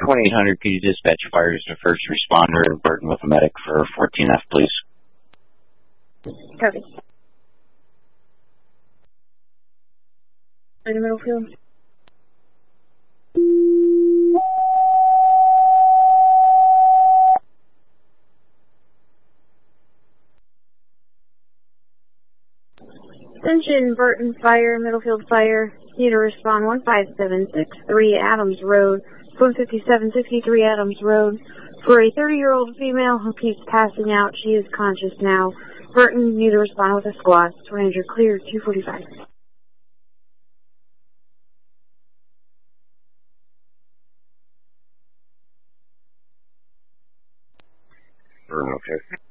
2800, could you dispatch fires to first responder and Burton with a medic for 14F, please? Copy. In the middle field. Attention, Burton Fire, Middlefield Fire. Need to respond 15763 Adams Road, 15763 Adams Road. For a 30-year-old female who keeps passing out, she is conscious now. Burton, need to respond with a squad. Ranger clear, 245. Burton, okay.